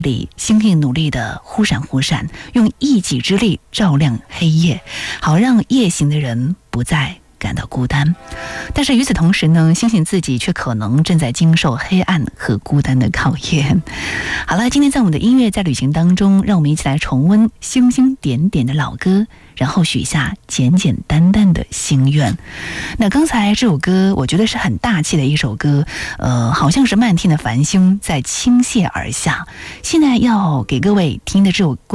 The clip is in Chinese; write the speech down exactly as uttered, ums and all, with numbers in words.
里，星星努力的忽闪忽闪，用一己之力照亮黑夜，好让夜行的人不再感到孤单。但是与此同时呢，星星自己却可能正在经受黑暗和孤单的考验。好了，今天在我们的音乐在旅行当中，让我们一起来重温星星点点的老歌，然后许下简简单单的心愿。那刚才这首歌我觉得是很大气的一首歌，呃，好像是漫天的繁星在倾泻而下。现在要给各位听的这首歌